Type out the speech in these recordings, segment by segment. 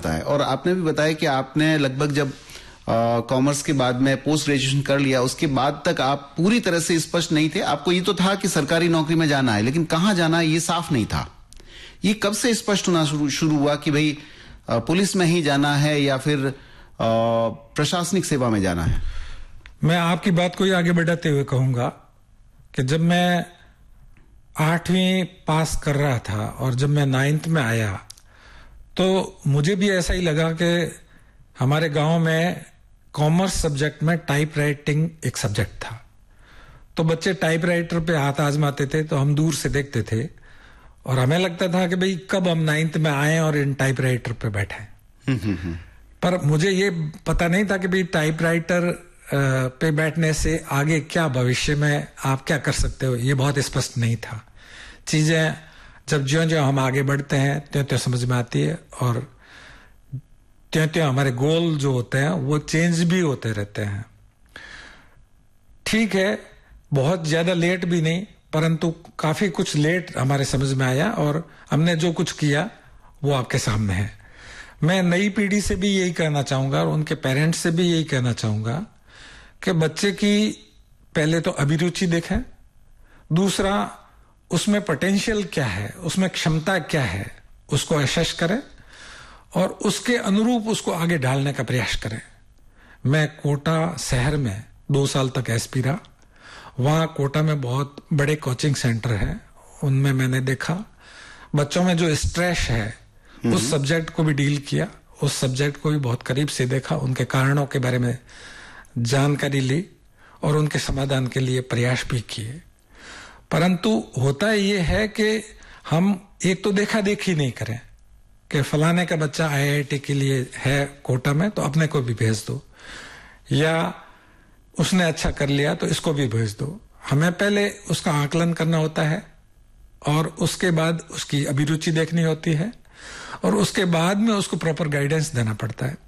होता है। और आपने भी बताया कि आपने लगभग जब कॉमर्स के बाद में पोस्ट ग्रेजुएशन कर लिया, उसके बाद तक आप पूरी तरह से स्पष्ट नहीं थे। आपको ये तो था कि सरकारी नौकरी में जाना है, लेकिन कहाँ जाना है ये साफ नहीं था। ये कब से स्पष्ट होना शुरू हुआ कि भाई पुलिस में ही जाना है या फिर प्रशासनिक सेवा में जाना है? मैं आपकी बात को ही आगे बढ़ाते हुए कहूंगा कि जब मैं 8वीं पास कर रहा था और जब मैं 9th में आया तो मुझे भी ऐसा ही लगा कि हमारे गांव में कॉमर्स सब्जेक्ट में टाइप राइटिंग एक सब्जेक्ट था। तो बच्चे टाइप राइटर पे हाथ आजमाते थे तो हम दूर से देखते थे और हमें लगता था कि भाई कब हम 9th में आए और इन टाइप राइटर पे बैठे। पर मुझे ये पता नहीं था कि भाई टाइप राइटर पे बैठने से आगे क्या भविष्य में आप क्या कर सकते हो, ये बहुत स्पष्ट नहीं था। चीजें जब ज्यों हम आगे बढ़ते हैं त्यों समझ में आती है और त्यों हमारे गोल जो होते हैं वो चेंज भी होते रहते हैं। ठीक है, बहुत ज्यादा लेट भी नहीं, परंतु काफी कुछ लेट हमारे समझ में आया और हमने जो कुछ किया वो आपके सामने है। मैं नई पीढ़ी से भी यही कहना चाहूंगा और उनके पेरेंट्स से भी यही कहना चाहूंगा कि बच्चे की पहले तो अभिरुचि देखें, दूसरा उसमें पोटेंशियल क्या है, उसमें क्षमता क्या है, उसको असेस करें और उसके अनुरूप उसको आगे ढालने का प्रयास करें। मैं कोटा शहर में 2 साल तक एसपी रहा। वहां कोटा में बहुत बड़े कोचिंग सेंटर हैं, उनमें मैंने देखा बच्चों में जो स्ट्रेस है उस सब्जेक्ट को भी डील किया, उस सब्जेक्ट को भी बहुत करीब से देखा, उनके कारणों के बारे में जानकारी ली और उनके समाधान के लिए प्रयास भी किए। परंतु होता ये है कि हम एक तो देखा देखी नहीं करें कि फलाने का बच्चा आईआईटी के लिए है कोटा में तो अपने को भी भेज दो, या उसने अच्छा कर लिया तो इसको भी भेज दो। हमें पहले उसका आकलन करना होता है और उसके बाद उसकी अभिरुचि देखनी होती है और उसके बाद में उसको प्रॉपर गाइडेंस देना पड़ता है।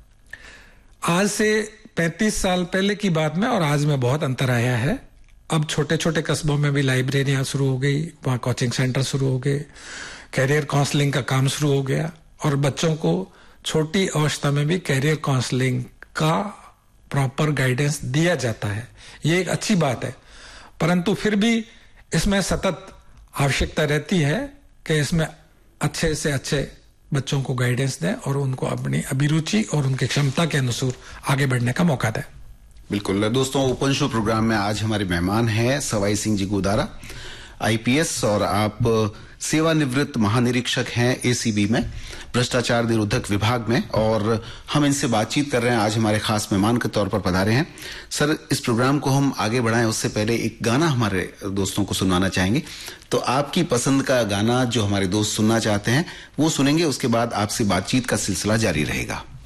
आज से 35 साल पहले की बात में और आज में बहुत अंतर आया है। अब छोटे छोटे कस्बों में भी लाइब्रेरियां शुरू हो गई, वहां कोचिंग सेंटर शुरू हो गए, कैरियर काउंसलिंग का काम शुरू हो गया और बच्चों को छोटी अवस्था में भी कैरियर काउंसलिंग का प्रॉपर गाइडेंस दिया जाता है। ये एक अच्छी बात है, परंतु फिर भी इसमें सतत आवश्यकता रहती है कि इसमें अच्छे से अच्छे बच्चों को गाइडेंस दें और उनको अपनी अभिरुचि और उनकी क्षमता के अनुसार आगे बढ़ने का मौका दें। बिल्कुल दोस्तों, ओपन शो प्रोग्राम में आज हमारे मेहमान हैं सवाई सिंह जी गोदारा, आईपीएस, और आप सेवानिवृत्त महानिरीक्षक हैं एसीबी में, भ्रष्टाचार निरोधक विभाग में, और हम इनसे बातचीत कर रहे हैं। आज हमारे खास मेहमान के तौर पर पधारे हैं। सर, इस प्रोग्राम को हम आगे बढ़ाएं उससे पहले एक गाना हमारे दोस्तों को सुनवाना चाहेंगे। तो आपकी पसंद का गाना जो हमारे दोस्त सुनना चाहते हैं वो सुनेंगे, उसके बाद आपसे बातचीत का सिलसिला जारी रहेगा।